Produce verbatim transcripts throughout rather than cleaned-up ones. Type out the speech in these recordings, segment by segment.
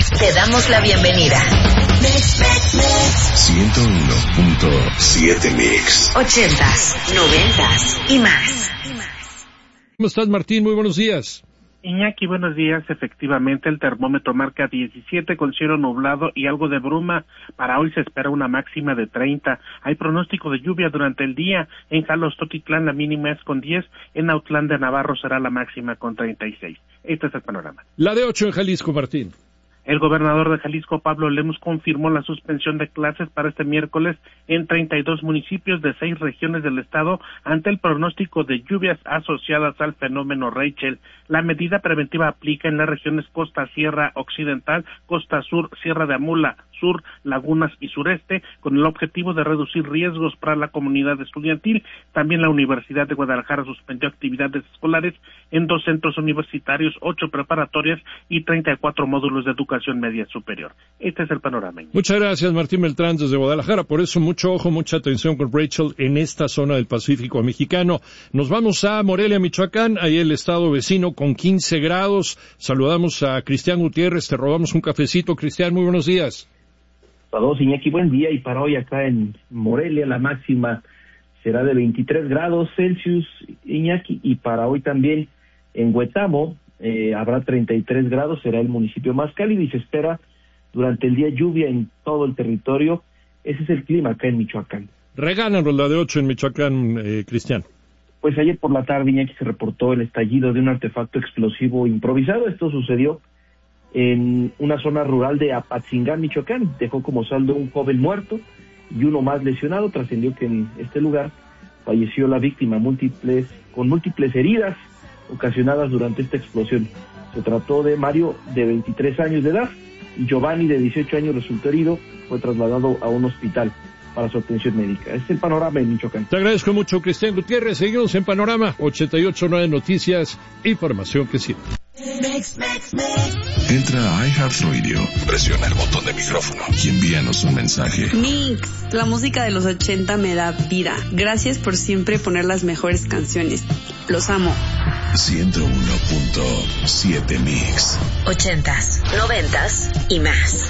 Te damos la bienvenida. ciento uno punto siete Mix. Ochentas, noventas y más. ¿Cómo estás, Martín? Muy buenos días. Iñaki, buenos días. Efectivamente, el termómetro marca diecisiete con cielo nublado y algo de bruma. Para hoy se espera una máxima de treinta. Hay pronóstico de lluvia durante el día. En Jalostotitlán la mínima es con diez. En Autlán de Navarro será la máxima con treinta y seis. Este es el panorama. La de ocho en Jalisco, Martín. El gobernador de Jalisco, Pablo Lemus, confirmó la suspensión de clases para este miércoles en treinta y dos municipios de seis regiones del estado ante el pronóstico de lluvias asociadas al fenómeno Rachel. La medida preventiva aplica en las regiones Costa Sierra Occidental, Costa Sur, Sierra de Amula, Sur, Lagunas y Sureste, con el objetivo de reducir riesgos para la comunidad estudiantil. También la Universidad de Guadalajara suspendió actividades escolares en dos centros universitarios, ocho preparatorias y treinta y cuatro módulos de educación media superior. Este es el panorama. Muchas gracias, Martín Beltrán, desde Guadalajara. Por eso, mucho ojo, mucha atención con Rachel en esta zona del Pacífico mexicano. Nos vamos a Morelia, Michoacán, ahí el estado vecino con quince grados. Saludamos a Cristian Gutiérrez, te robamos un cafecito. Cristian, muy buenos días. Saludos, Iñaki, buen día. Y para hoy acá en Morelia la máxima será de veintitrés grados Celsius, Iñaki, y para hoy también en Huetamo eh, habrá treinta y tres grados, será el municipio más cálido y se espera durante el día lluvia en todo el territorio. Ese es el clima acá en Michoacán. Regálanos la de ocho en Michoacán, eh, Cristian. Pues ayer por la tarde, Iñaki, se reportó el estallido de un artefacto explosivo improvisado. Esto sucedió en una zona rural de Apatzingán, Michoacán. Dejó como saldo un joven muerto y uno más lesionado. Trascendió que en este lugar falleció la víctima múltiples, con múltiples heridas ocasionadas durante esta explosión. Se trató de Mario, de veintitrés años de edad, y Giovanni, de dieciocho años, resultó herido. Fue trasladado a un hospital para su atención médica. Este es el panorama en Michoacán. Te agradezco mucho, Cristian Gutiérrez. Seguimos en Panorama ochenta y ocho punto nueve Noticias, información que sirve. Entra a iHeartRadio, presiona el botón de micrófono y envíanos un mensaje. Mix, la música de los ochenta me da vida. Gracias por siempre poner las mejores canciones. Los amo. ciento uno punto siete Mix. Ochentas, noventas y más.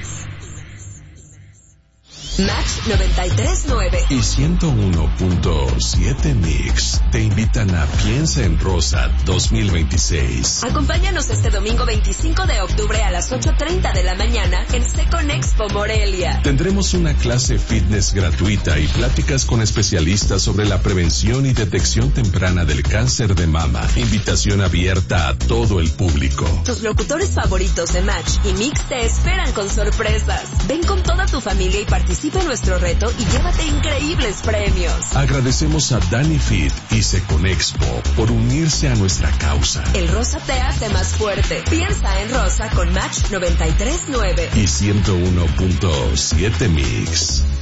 Match noventa y tres punto nueve y ciento uno punto siete Mix te invitan a Piensa en Rosa dos mil veintiséis. Acompáñanos este domingo veinticinco de octubre a las ocho treinta de la mañana en Secon Expo Morelia. Tendremos una clase fitness gratuita y pláticas con especialistas sobre la prevención y detección temprana del cáncer de mama. Invitación abierta a todo el público. Tus locutores favoritos de Match y Mix te esperan con sorpresas. Ven con toda tu familia y participa en nuestro reto y llévate increíbles premios. Agradecemos a Dani Fit y Seconexpo por unirse a nuestra causa. El rosa te hace más fuerte. Piensa en rosa con Match noventa y tres punto nueve y ciento uno punto siete Mix.